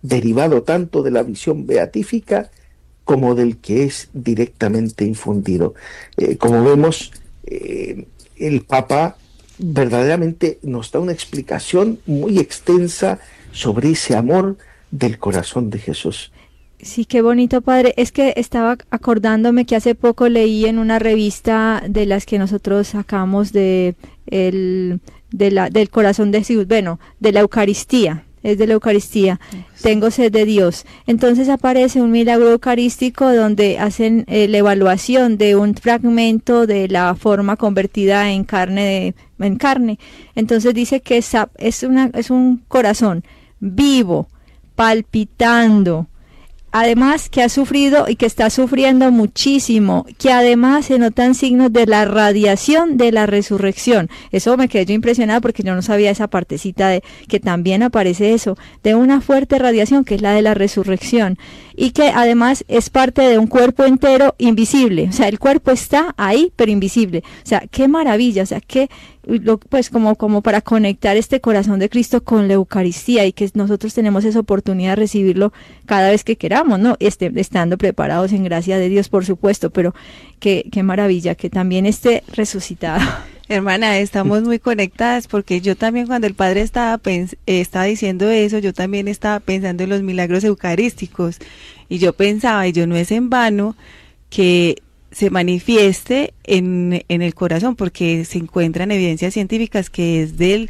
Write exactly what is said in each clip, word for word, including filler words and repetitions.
derivado tanto de la visión beatífica como del que es directamente infundido. Eh, como vemos, eh, el Papa verdaderamente nos da una explicación muy extensa sobre ese amor del corazón de Jesús. Sí, qué bonito, padre. Es que estaba acordándome que hace poco leí en una revista de las que nosotros sacamos de el, de la, del corazón de Jesús, bueno, de la Eucaristía, es de la Eucaristía, sí. Tengo sed de Dios. Entonces aparece un milagro eucarístico donde hacen eh, la evaluación de un fragmento de la forma convertida en carne, de, en carne. Entonces dice que es, es, una, es un corazón vivo, palpitando, además que ha sufrido y que está sufriendo muchísimo, que además se notan signos de la radiación de la resurrección. Eso me quedé yo impresionada porque yo no sabía esa partecita de que también aparece eso, de una fuerte radiación que es la de la resurrección, y que además es parte de un cuerpo entero invisible, o sea, el cuerpo está ahí pero invisible. O sea, qué maravilla, o sea, qué Lo, pues como, como para conectar este corazón de Cristo con la Eucaristía, y que nosotros tenemos esa oportunidad de recibirlo cada vez que queramos, ¿no? Este, estando preparados en gracia de Dios, por supuesto, pero qué, qué maravilla que también esté resucitado. Hermana, estamos muy conectadas, porque yo también cuando el Padre estaba, pens- eh, estaba diciendo eso, yo también estaba pensando en los milagros eucarísticos, y yo pensaba, y yo no es en vano que se manifieste en, en el corazón, porque se encuentran evidencias científicas que es del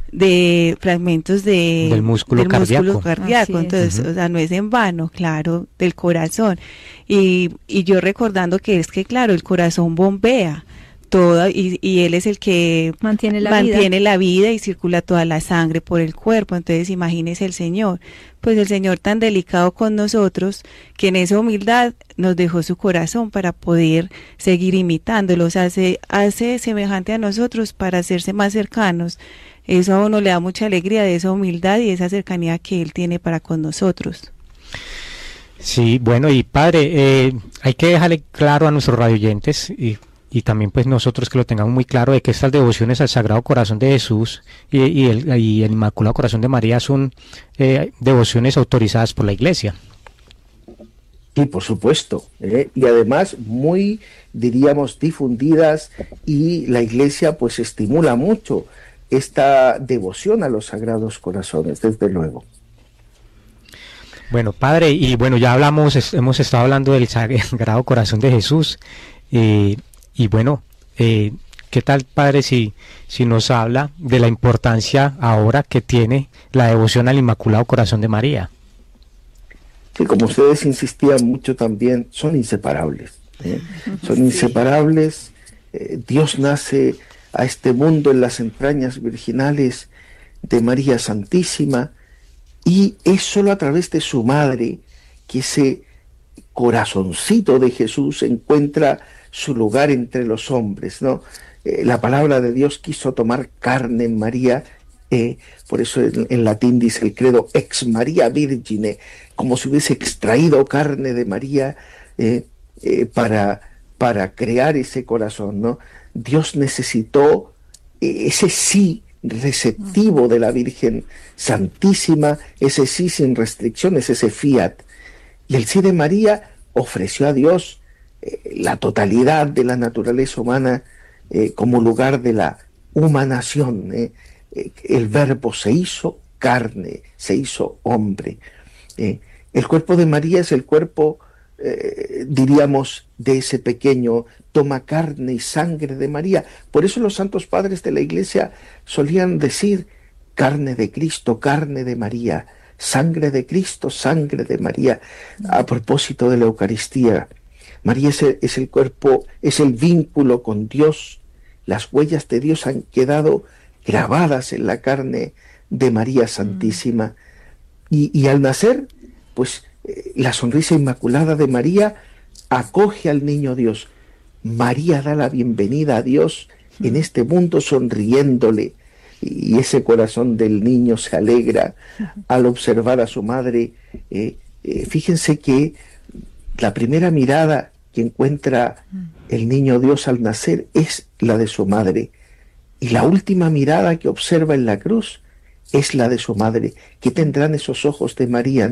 de fragmentos de del músculo del cardíaco, músculo cardíaco. Entonces, uh-huh. o sea, no es en vano, claro, del corazón. Y, y yo recordando que es que, claro, el corazón bombea todo, y, y él es el que mantiene la mantiene vida. la vida y circula toda la sangre por el cuerpo. Entonces imagínese el Señor, pues el Señor tan delicado con nosotros, que en esa humildad nos dejó su corazón para poder seguir imitándolo, o sea, se hace semejante a nosotros para hacerse más cercanos. Eso a uno le da mucha alegría, de esa humildad y esa cercanía que Él tiene para con nosotros. Sí, bueno, y Padre, eh, hay que dejarle claro a nuestros radioyentes y y también pues nosotros que lo tengamos muy claro de que estas devociones al Sagrado Corazón de Jesús y, y, el, y el Inmaculado Corazón de María son eh, devociones autorizadas por la Iglesia. Sí, por supuesto, ¿eh? Y además muy, diríamos, difundidas, y la Iglesia pues estimula mucho esta devoción a los Sagrados Corazones, desde luego. Bueno, Padre, y bueno, ya hablamos, es, hemos estado hablando del Sagrado Corazón de Jesús, eh, y bueno, eh, ¿qué tal, Padre, si, si nos habla de la importancia ahora que tiene la devoción al Inmaculado Corazón de María? Sí, como ustedes insistían mucho también, son inseparables, ¿eh? Son inseparables. Eh, Dios nace a este mundo en las entrañas virginales de María Santísima, y es solo a través de su madre que ese corazoncito de Jesús encuentra su lugar entre los hombres, ¿no? Eh, la palabra de Dios quiso tomar carne en María, eh, por eso en, en latín dice el credo ex Maria Virgine, como si hubiese extraído carne de María eh, eh, para, para crear ese corazón, ¿no? Dios necesitó eh, ese sí receptivo de la Virgen Santísima, ese sí sin restricciones, ese fiat. Y el sí de María ofreció a Dios eh, la totalidad de la naturaleza humana eh, como lugar de la humanación. Eh. Eh, el Verbo se hizo carne, se hizo hombre. Eh, el cuerpo de María es el cuerpo, eh, diríamos, de ese pequeño, toma carne y sangre de María. Por eso los santos padres de la Iglesia solían decir carne de Cristo, carne de María, sangre de Cristo, sangre de María, a propósito de la Eucaristía. María es el, es el cuerpo, es el vínculo con Dios. Las huellas de Dios han quedado grabadas en la carne de María Santísima. Y, y al nacer, pues eh, la sonrisa inmaculada de María acoge al niño Dios. María da la bienvenida a Dios en este mundo sonriéndole, y ese corazón del niño se alegra al observar a su madre. Eh, eh, fíjense que la primera mirada que encuentra el niño Dios al nacer es la de su madre, y la última mirada que observa en la cruz es la de su madre. ¿Qué tendrán esos ojos de María?